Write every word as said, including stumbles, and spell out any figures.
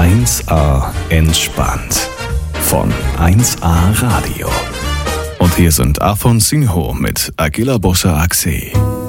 eins a entspannt von eins a Radio. Und hier sind Afon Sinho mit Agila Bossa Axe.